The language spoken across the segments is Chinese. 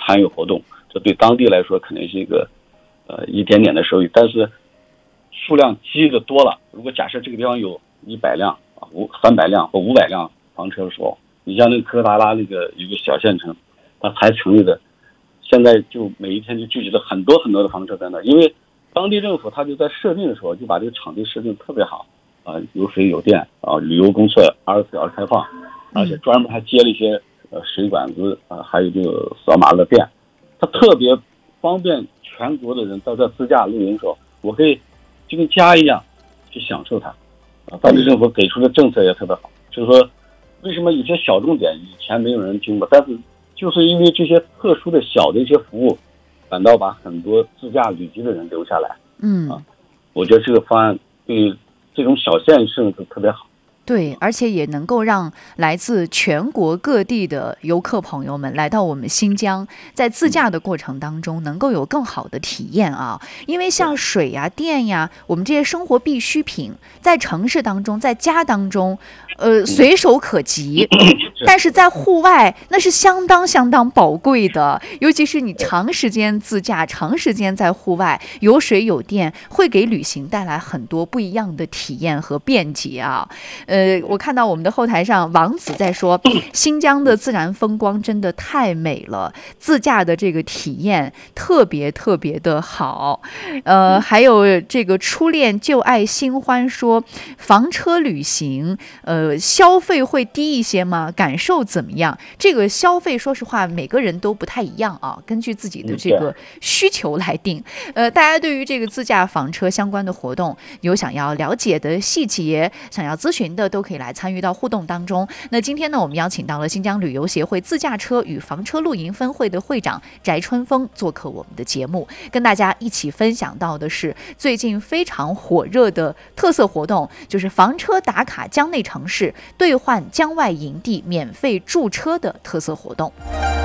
参与活动，这对当地来说肯定是一个一点点的收益，但是数量积的多了，如果假设这个地方有100辆300辆或500辆房车的时候，你像那个科达拉那个一个小县城，它才成立的，现在就每一天就聚集了很多很多的房车在那，因为当地政府他就在设定的时候就把这个场地设定特别好有水有电旅游公厕24小时开放，而且专门还接了一些水管子还有这个扫码的店，它特别方便全国的人到这自驾露营的时候，我可以就跟家一样去享受它当地政府给出的政策也特别好，就是说为什么有些小重点以前没有人听过，但是就是因为这些特殊的小的一些服务，反倒把很多自驾旅居的人留下来。我觉得这个方案对这种小县市是特别好。 对，而且也能够让来自全国各地的游客朋友们来到我们新疆，在自驾的过程当中能够有更好的体验啊。因为像水呀、电呀，我们这些生活必需品，在城市当中，在家当中，随手可及，但是在户外那是相当宝贵的，尤其是你长时间自驾，长时间在户外，有水有电，会给旅行带来很多不一样的体验和便捷啊。我看到我们的后台上王子在说，新疆的自然风光真的太美了，自驾的这个体验特别的好。还有这个初恋旧爱新欢说，房车旅行消费会低一些吗？感受怎么样？这个消费说实话每个人都不太一样啊，根据自己的这个需求来定。大家对于这个自驾房车相关的活动有想要了解的细节，想要咨询的都可以来参与到互动当中。那今天呢，我们邀请到了新疆旅游协会自驾车与房车露营分会的会长翟春风做客我们的节目，跟大家一起分享到的是最近非常火热的特色活动，就是房车打卡疆内城市，兑换疆外营地免费驻车的特色活动。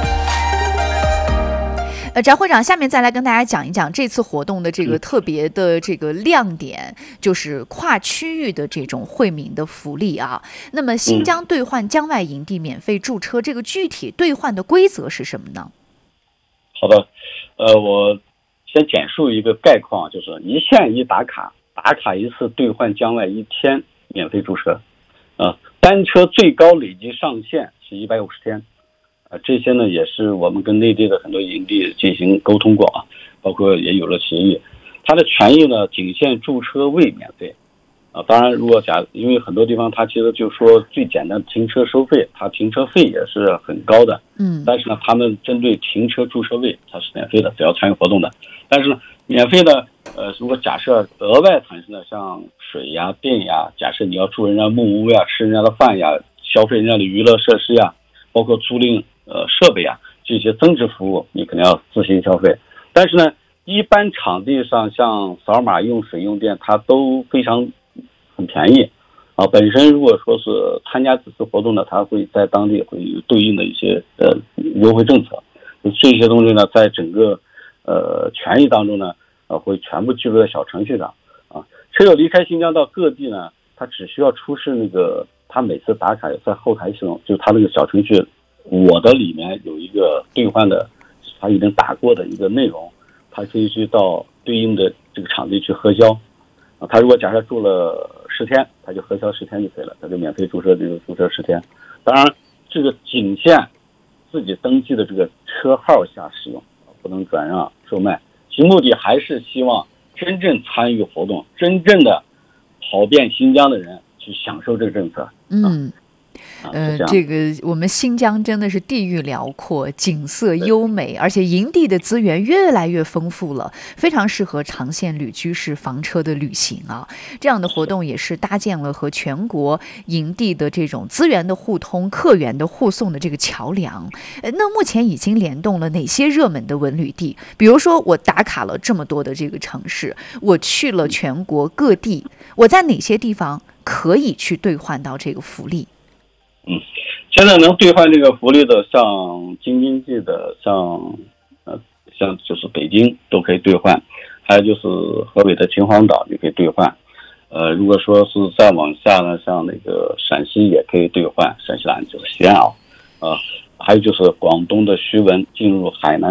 翟会长，下面再来跟大家讲一讲这次活动的这个特别的这个亮点，就是跨区域的这种惠民的福利啊。那么新疆兑换疆外营地免费驻车，这个具体兑换的规则是什么呢？ 好的，我先简述一个概况，就是一县一打卡，打卡一次兑换疆外1天免费驻车，单车最高累计上限是150天。这些呢也是我们跟内地的很多营地进行沟通过包括也有了协议。它的权益呢仅限驻车位免费当然如果因为很多地方它其实就说最简单停车收费，它停车费也是很高的但是呢他们针对停车驻车位它是免费的，只要参与活动的。但是呢免费的如果假设额外产生的像水呀电呀，假设你要住人家木屋呀，吃人家的饭呀，消费人家的娱乐设施呀，包括租赁设备这些增值服务你肯定要自行消费。但是呢一般场地上像扫码用水用电它都很便宜本身如果说是参加这次活动呢，它会在当地会有对应的一些优惠政策，这些东西呢在整个权益当中呢会全部记录在小程序上车友离开新疆到各地呢，他只需要出示那个他每次打卡在后台系统，就是他那个小程序我的里面有一个兑换的他已经打过的一个内容，他可以去到对应的这个场地去核销他如果假设住了10天，他就核销10天就可以了，他就免费驻车，这个驻车10天。当然这个仅限自己登记的这个车号下使用，不能转让售卖，其目的还是希望真正参与活动，真正的跑遍新疆的人去享受这个政策这个我们新疆真的是地域辽阔，景色优美，而且营地的资源越来越丰富了，非常适合长线旅居式房车的旅行这样的活动也是搭建了和全国营地的这种资源的互通、客源的互送的这个桥梁。那目前已经联动了哪些热门的文旅地？比如说我打卡了这么多的这个城市，我去了全国各地，我在哪些地方可以去兑换到这个福利？ 现在能兑换这个福利的，像京津冀的，像就是北京都可以兑换，还有就是河北的秦皇岛就可以兑换。如果说是再往下呢，像那个陕西也可以兑换，陕西南就是西安还有就是广东的徐闻进入海南